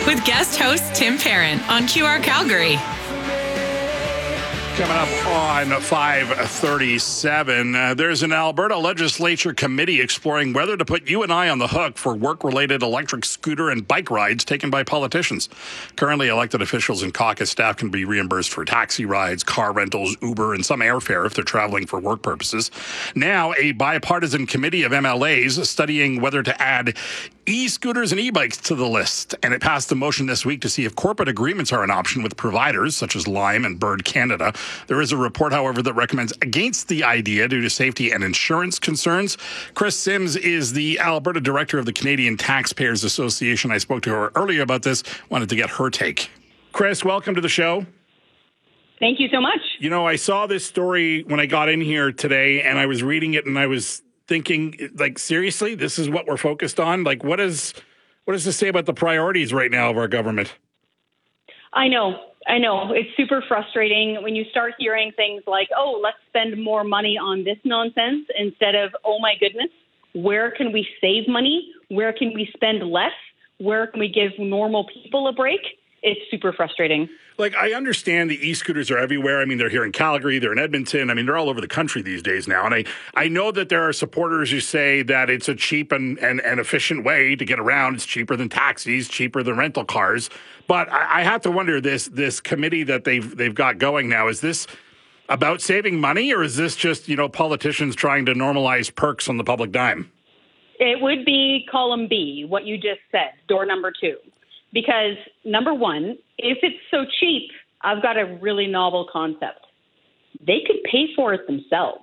with guest host Tim Parent on QR Calgary. Coming up on 5:37, there's an Alberta legislature committee exploring whether to put you and I on the hook for work-related electric scooter and bike rides taken by politicians. Currently, elected officials and caucus staff can be reimbursed for taxi rides, car rentals, Uber, and some airfare if they're traveling for work purposes. Now, a bipartisan committee of MLAs is studying whether to add e-scooters and e-bikes to the list, and it passed a motion this week to see if corporate agreements are an option with providers such as Lime and Bird Canada. There is a report, however, that recommends against the idea due to safety and insurance concerns. Chris Sims is the Alberta director of the Canadian Taxpayers Association. I spoke to her earlier about this, wanted to get her take. Chris, welcome to the show. Thank you so much. You know, I saw this story when I got in here today, and I was reading it, and I was thinking, like, seriously, this is what we're focused on? Like, what does this say about the priorities right now of our government? I know. It's super frustrating when you start hearing things like, oh, let's spend more money on this nonsense instead of, oh, my goodness, where can we save money? Where can we spend less? Where can we give normal people a break? It's super frustrating. Like, I understand the e-scooters are everywhere. I mean, they're here in Calgary, they're in Edmonton. I mean, they're all over the country these days now. And I know that there are supporters who say that it's a cheap and efficient way to get around. It's cheaper than taxis, cheaper than rental cars. But I have to wonder, this committee that they've got going now, is this about saving money, or is this just, politicians trying to normalize perks on the public dime? It would be column B, what you just said, door number 2. Because, number one, if it's so cheap, I've got a really novel concept. They could pay for it themselves.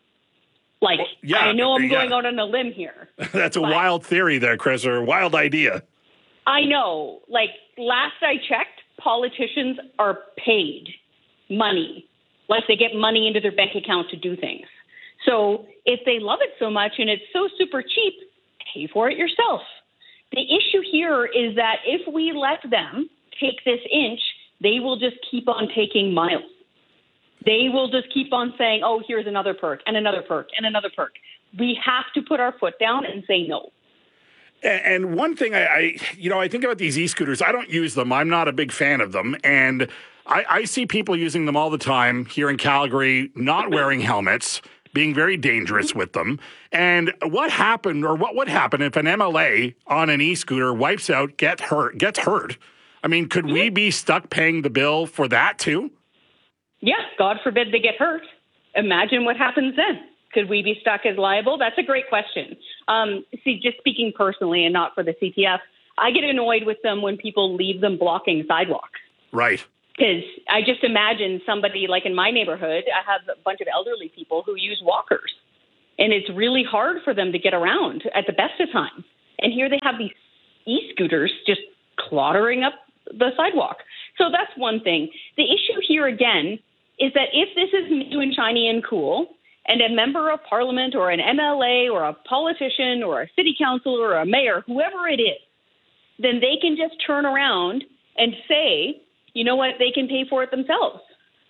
Like, I know I'm going out on a limb here. That's a wild theory there, Chris, or a wild idea. I know. Like, last I checked, politicians are paid money. Like, they get money into their bank account to do things. So if they love it so much and it's so super cheap, pay for it yourself. The issue here is that if we let them take this inch, they will just keep on taking miles. They will just keep on saying, oh, here's another perk and another perk and another perk. We have to put our foot down and say no. And one thing I think about these e-scooters, I don't use them. I'm not a big fan of them. And I see people using them all the time here in Calgary, not wearing helmets, being very dangerous with them. And what would happen if an MLA on an e-scooter wipes out, gets hurt? I mean, could we be stuck paying the bill for that too? Yeah, God forbid they get hurt. Imagine what happens then. Could we be stuck as liable? That's a great question. Just speaking personally and not for the CTF, I get annoyed with them when people leave them blocking sidewalks. Right. Because I just imagine somebody like in my neighborhood, I have a bunch of elderly people who use walkers. And it's really hard for them to get around at the best of times. And here they have these e-scooters just clottering up the sidewalk. So that's one thing. The issue here again is that if this is new and shiny and cool, and a member of parliament or an MLA or a politician or a city councilor or a mayor, whoever it is, then they can just turn around and say, you know what, they can pay for it themselves.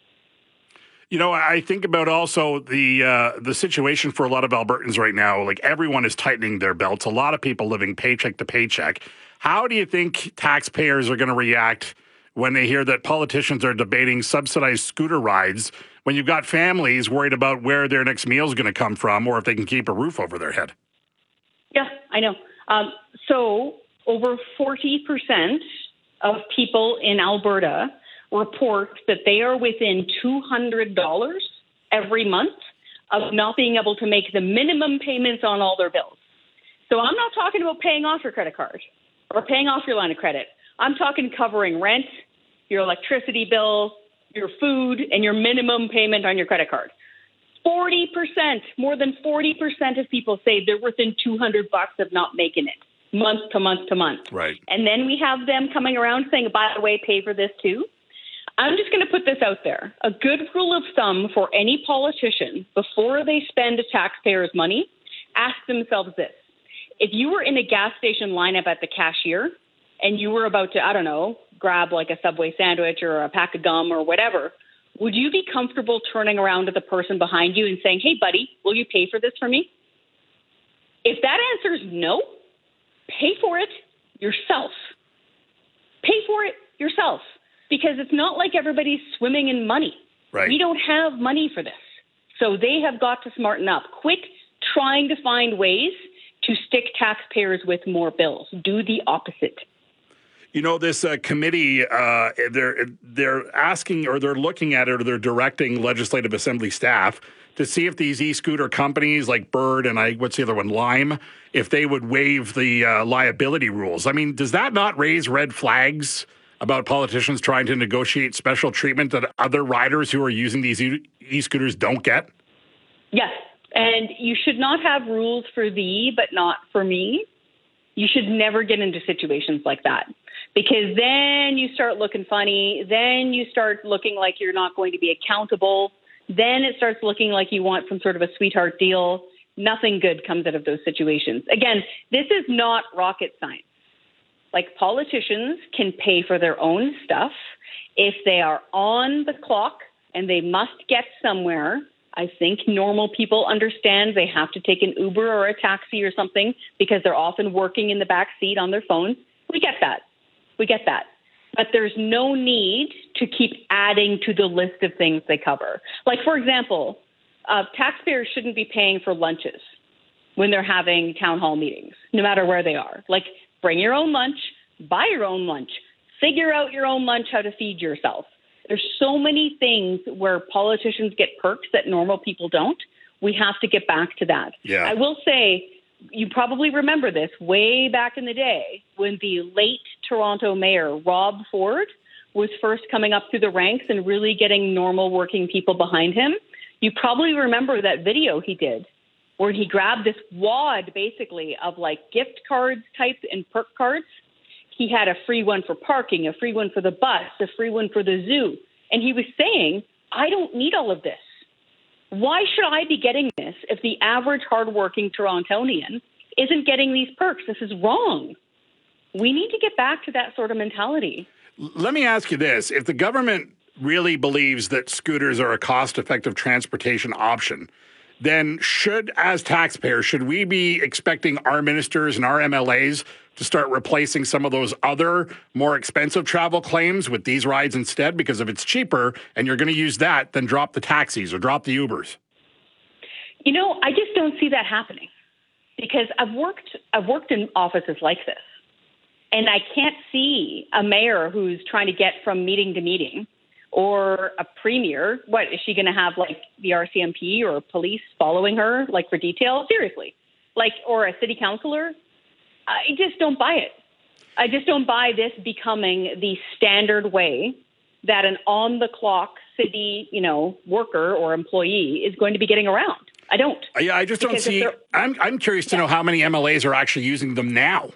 I think about also the situation for a lot of Albertans right now. Like, everyone is tightening their belts. A lot of people living paycheck to paycheck. How do you think taxpayers are going to react when they hear that politicians are debating subsidized scooter rides when you've got families worried about where their next meal is going to come from or if they can keep a roof over their head? Yeah, I know. So over 40% of people in Alberta report that they are within $200 every month of not being able to make the minimum payments on all their bills. So I'm not talking about paying off your credit card or paying off your line of credit. I'm talking covering rent, your electricity bill, your food, and your minimum payment on your credit card. 40%, more than 40% of people say they're within $200 of not making it month to month to month. Right. And then we have them coming around saying, by the way, pay for this too. I'm just going to put this out there. A good rule of thumb for any politician before they spend taxpayers' money, ask themselves this. If you were in a gas station lineup at the cashier and you were about to, grab like a Subway sandwich or a pack of gum or whatever, would you be comfortable turning around to the person behind you and saying, hey, buddy, will you pay for this for me? If that answer is no, pay for it yourself. for it yourself, because it's not like everybody's swimming in money. Right. We don't have money for this. So they have got to smarten up. Quit trying to find ways to stick taxpayers with more bills. Do the opposite. You know, this committee, they're asking, or they're looking at it, or they're directing Legislative Assembly staff to see if these e-scooter companies like Bird and what's the other one, Lime, if they would waive the liability rules. I mean, does that not raise red flags about politicians trying to negotiate special treatment that other riders who are using these e-scooters don't get? Yes. And you should not have rules for thee, but not for me. You should never get into situations like that, because then you start looking funny. Then you start looking like you're not going to be accountable. Then it starts looking like you want some sort of a sweetheart deal. Nothing good comes out of those situations. Again, this is not rocket science. Like, politicians can pay for their own stuff if they are on the clock and they must get somewhere. I think normal people understand they have to take an Uber or a taxi or something because they're often working in the back seat on their phones. We get that. But there's no need to keep adding to the list of things they cover. Like, for example, taxpayers shouldn't be paying for lunches when they're having town hall meetings, no matter where they are. Like, bring your own lunch, buy your own lunch, figure out your own lunch, how to feed yourself. There's so many things where politicians get perks that normal people don't. We have to get back to that. Yeah. I will say, you probably remember this way back in the day when the late Toronto mayor, Rob Ford, was first coming up through the ranks and really getting normal working people behind him. You probably remember that video he did where he grabbed this wad basically of like gift cards type and perk cards. He had a free one for parking, a free one for the bus, a free one for the zoo. And he was saying, I don't need all of this. Why should I be getting this if the average hardworking Torontonian isn't getting these perks? This is wrong. We need to get back to that sort of mentality. Let me ask you this. If the government really believes that scooters are a cost-effective transportation option, then as taxpayers, should we be expecting our ministers and our MLAs to start replacing some of those other more expensive travel claims with these rides instead? Because if it's cheaper and you're going to use that, then drop the taxis or drop the Ubers. You know, I just don't see that happening, because I've worked in offices like this, and I can't see a mayor who's trying to get from meeting to meeting, or a premier. What is she going to have, like the RCMP or police following her, like for detail? Seriously, like, or a city councillor? I just don't buy it. I just don't buy this becoming the standard way that an on-the-clock city, worker or employee is going to be getting around. I don't. Yeah, I just don't see. I'm curious to know how many MLAs are actually using them now.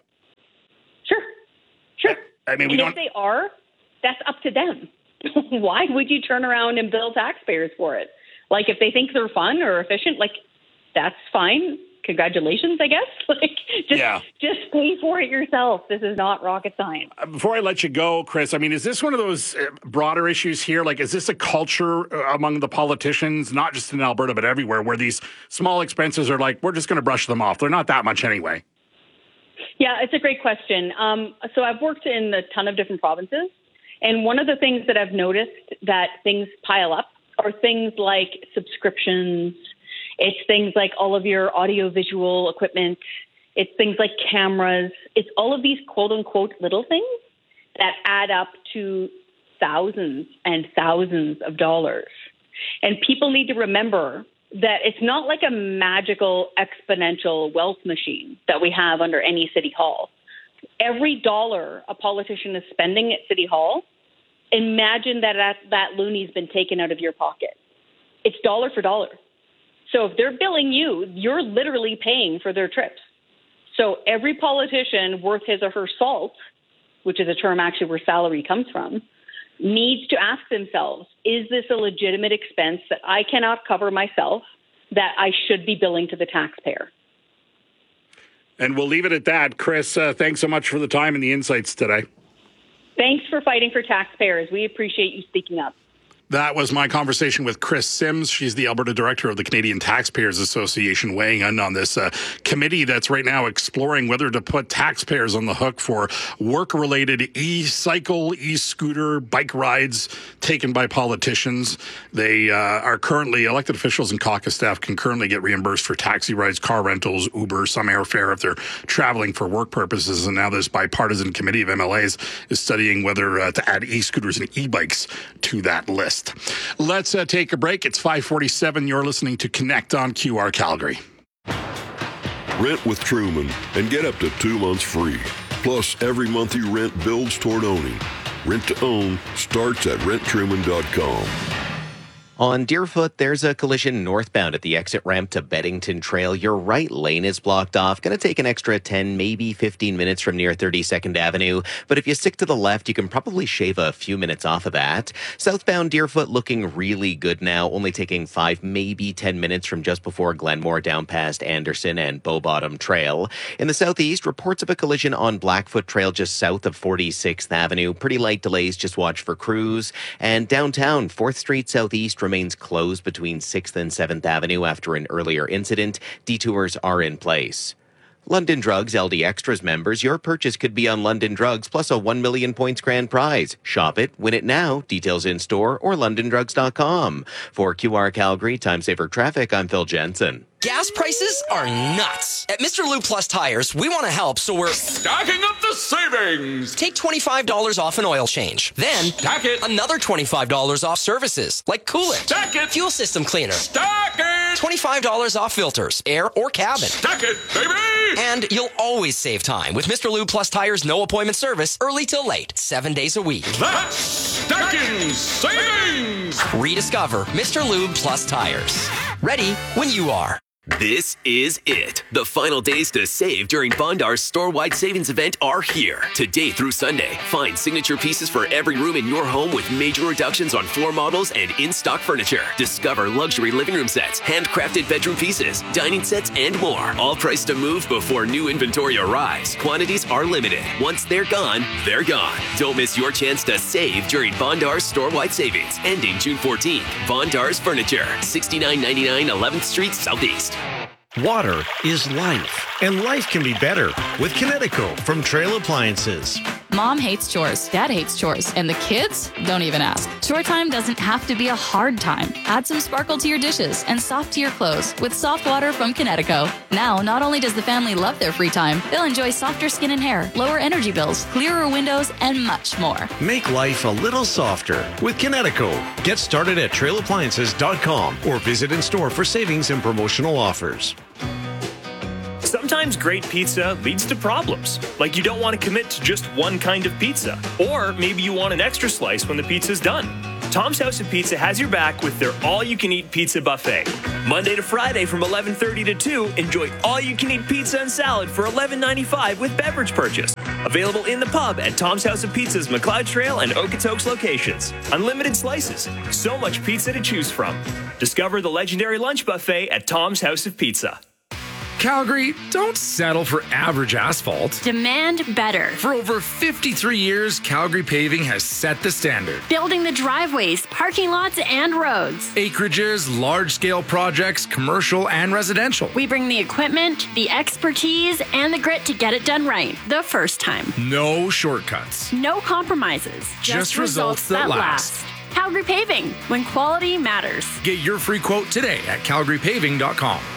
Sure. I mean, if they are, that's up to them. Why would you turn around and bill taxpayers for it? Like, if they think they're fun or efficient, like, that's fine. Congratulations, I guess. Just pay for it yourself. This is not rocket science. Before I let you go, Chris, I mean, is this one of those broader issues here? Like, is this a culture among the politicians, not just in Alberta, but everywhere, where these small expenses are like, we're just going to brush them off? They're not that much anyway. Yeah, it's a great question. So I've worked in a ton of different provinces. And one of the things that I've noticed that things pile up are things like subscriptions. It's things like all of your audiovisual equipment. It's things like cameras. It's all of these quote unquote little things that add up to thousands and thousands of dollars. And people need to remember that it's not like a magical exponential wealth machine that we have under any city hall. Every dollar a politician is spending at City Hall, imagine that loony's been taken out of your pocket. It's dollar for dollar. So if they're billing you, you're literally paying for their trips. So every politician worth his or her salt, which is a term actually where salary comes from, needs to ask themselves, is this a legitimate expense that I cannot cover myself that I should be billing to the taxpayer? And we'll leave it at that. Chris, thanks so much for the time and the insights today. Thanks for fighting for taxpayers. We appreciate you speaking up. That was my conversation with Chris Sims. She's the Alberta Director of the Canadian Taxpayers Association, weighing in on this committee that's right now exploring whether to put taxpayers on the hook for work-related e-cycle, e-scooter, bike rides taken by politicians. They are currently, elected officials and caucus staff can currently get reimbursed for taxi rides, car rentals, Uber, some airfare if they're traveling for work purposes. And now this bipartisan committee of MLAs is studying whether to add e-scooters and e-bikes to that list. Let's take a break. It's 5:47. You're listening to Connect on QR Calgary. Rent with Truman and get up to 2 months free. Plus, every month you rent builds toward owning. Rent to own starts at renttruman.com. On Deerfoot, there's a collision northbound at the exit ramp to Beddington Trail. Your right lane is blocked off. Going to take an extra 10, maybe 15 minutes from near 32nd Avenue. But if you stick to the left, you can probably shave a few minutes off of that. Southbound Deerfoot looking really good now, only taking 5, maybe 10 minutes from just before Glenmore down past Anderson and Bow Bottom Trail. In the southeast, reports of a collision on Blackfoot Trail just south of 46th Avenue. Pretty light delays, just watch for crews. And downtown, 4th Street Southeast remains closed between 6th and 7th Avenue after an earlier incident. Detours are in place. London Drugs LD Extras members, your purchase could be on London Drugs plus a 1 million points grand prize. Shop it, win it now. Details in store or londondrugs.com. For QR Calgary Time Saver Traffic, I'm Phil Jensen. Gas prices are nuts. At Mr. Lube Plus Tires, we want to help, so we're stacking up the savings. Take $25 off an oil change. Then, stack it. Another $25 off services, like coolant. Stack it. Fuel system cleaner. Stack it. $25 off filters, air or cabin. Stack it, baby. And you'll always save time with Mr. Lube Plus Tires' no appointment service, early till late, 7 days a week. That's stacking savings. Rediscover Mr. Lube Plus Tires. Ready when you are. This is it. The final days to save during Bondar's store-wide savings event are here. Today through Sunday, find signature pieces for every room in your home with major reductions on floor models and in-stock furniture. Discover luxury living room sets, handcrafted bedroom pieces, dining sets, and more. All priced to move before new inventory arrives. Quantities are limited. Once they're gone, they're gone. Don't miss your chance to save during Bondar's store-wide savings, ending June 14th. Bondar's Furniture, 6999 11th Street Southeast. Water is life, and life can be better with Kinetico from Trail Appliances. Mom hates chores, Dad hates chores, and the kids don't even ask. Chore time doesn't have to be a hard time. Add some sparkle to your dishes and soft to your clothes with soft water from Kinetico. Now, not only does the family love their free time, they'll enjoy softer skin and hair, lower energy bills, clearer windows, and much more. Make life a little softer with Kinetico. Get started at trailappliances.com or visit in store for savings and promotional offers. Sometimes great pizza leads to problems, like you don't want to commit to just one kind of pizza, or maybe you want an extra slice when the pizza's done. Tom's House of Pizza has your back with their all-you-can-eat pizza buffet. Monday to Friday from 11:30 to 2, enjoy all-you-can-eat pizza and salad for $11.95 with beverage purchase. Available in the pub at Tom's House of Pizza's McLeod Trail and Okotoks locations. Unlimited slices, so much pizza to choose from. Discover the legendary lunch buffet at Tom's House of Pizza. Calgary, don't settle for average asphalt. Demand better. For over 53 years, Calgary Paving has set the standard. Building the driveways, parking lots, and roads. Acreages, large-scale projects, commercial and residential. We bring the equipment, the expertise, and the grit to get it done right the first time. No shortcuts. No compromises. Just results that last. Calgary Paving, when quality matters. Get your free quote today at calgarypaving.com.